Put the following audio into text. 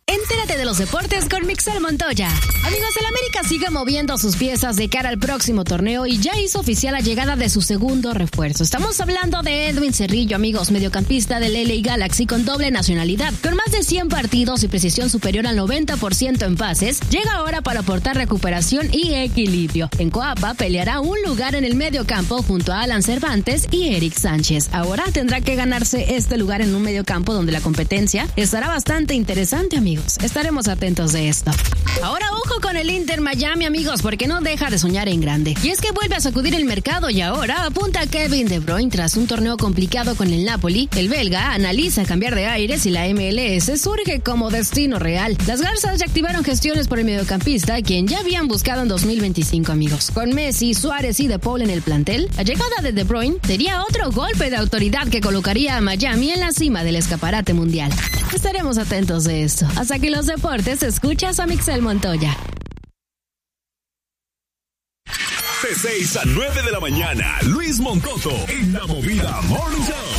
Entérate de los deportes con Mixel Montoya. Amigos, el América sigue moviendo sus piezas de cara al próximo torneo y ya hizo oficial la llegada de su segundo refuerzo. Estamos hablando de Edwin Cerrillo, amigos, mediocampista del LA Galaxy con doble nacionalidad. Con más de 100 partidos y precisión superior al 90% en pases, llega ahora para aportar recuperación y equilibrio. En Coapa peleará un lugar en el mediocampo junto a Alan Cervantes y Eric Sánchez. Ahora tendrá que ganarse este lugar en un mediocampo donde la competencia estará bastante interesante, amigos. Estaremos atentos de esto. Ahora ojo con el Inter Miami, amigos, porque no deja de soñar en grande. Y es que vuelve a sacudir el mercado y ahora apunta a Kevin De Bruyne tras un torneo complicado con el Napoli. El belga analiza cambiar de aires y la MLS surge como destino real. Las Garzas ya activaron gestiones por el mediocampista, quien ya habían buscado en 2025, amigos. Con Messi, Suárez y De Paul en el plantel, la llegada de De Bruyne sería otro golpe de autoridad que colocaría a Miami en la cima del escaparate mundial. Estaremos atentos de esto. Hasta que los deportes, escuchas a Mixel Montoya. De 6 a 9 de la mañana, Luis Moncoto en La Movida Morning Show.